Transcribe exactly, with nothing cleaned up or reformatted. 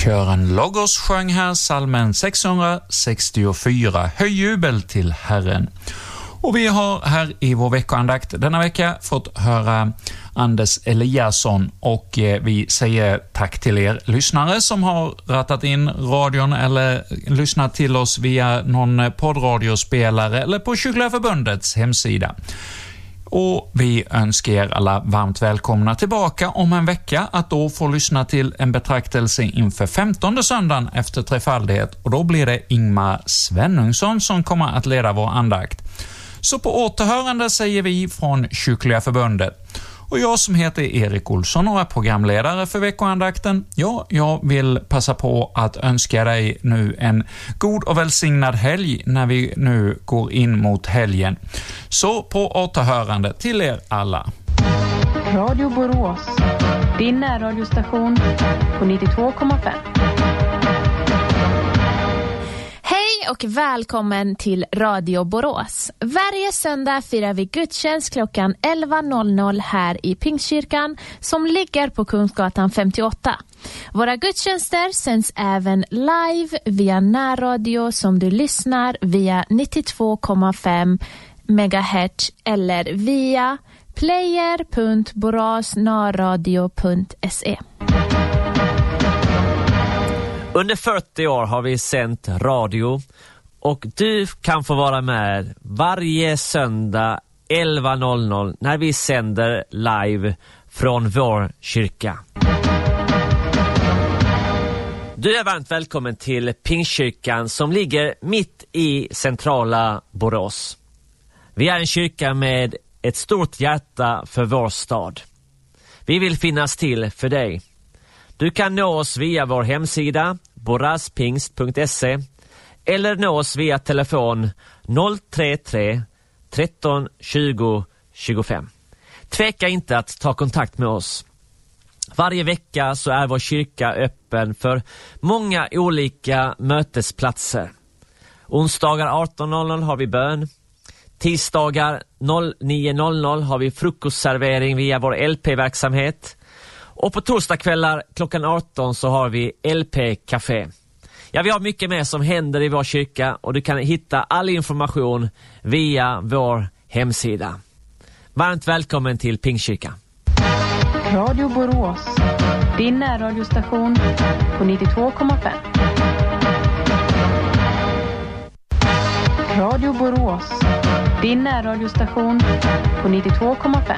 Kören Logos sjöng här salmen sexhundrasextiofyra, Höj jubel till Herren. Och vi har här i vår veckoandakt denna vecka fått höra Anders Eliasson, och vi säger tack till er lyssnare som har rattat in radion eller lyssnat till oss via någon poddradiospelare eller på Kyrkliga förbundets hemsida. Och vi önskar er alla varmt välkomna tillbaka om en vecka, att då få lyssna till en betraktelse inför femtonde söndagen efter trefaldighet, och då blir det Ingmar Svenungsson som kommer att leda vår andakt. Så på återhörande säger vi från Kyrkliga förbundet. Och jag som heter Erik Olsson och är programledare för veckoandakten, ja, jag vill passa på att önska dig nu en god och välsignad helg när vi nu går in mot helgen. Så på återhörande till er alla. Radio Borås, din närradiostation på nittiotvå komma fem. Och välkommen till Radio Borås. Varje söndag firar vi gudstjänst klockan elva här i Pingstkyrkan som ligger på Kungsgatan femtioåtta. Våra gudstjänster sänds även live via närradio som du lyssnar via nittiotvå komma fem megahertz eller via player punkt borasnarradio punkt se. Under fyrtio år har vi sänt radio, och du kan få vara med varje söndag elva när vi sänder live från vår kyrka. Du är varmt välkommen till Pingstkyrkan som ligger mitt i centrala Borås. Vi är en kyrka med ett stort hjärta för vår stad. Vi vill finnas till för dig. Du kan nå oss via vår hemsida boraspingst punkt se eller nå oss via telefon noll tre tre tretton tjugo tjugofem. Tveka inte att ta kontakt med oss. Varje vecka så är vår kyrka öppen för många olika mötesplatser. Onsdagar arton har vi bön. Tisdagar nio har vi frukostservering via vår L P-verksamhet. Och på torsdagskvällar klockan arton så har vi L P-café. Ja, vi har mycket mer som händer i vår kyrka, och du kan hitta all information via vår hemsida. Varmt välkommen till Pingstkyrkan. Radio Borås, din närradiostation på nittiotvå komma fem. Radio Borås, din närradiostation på nittiotvå komma fem.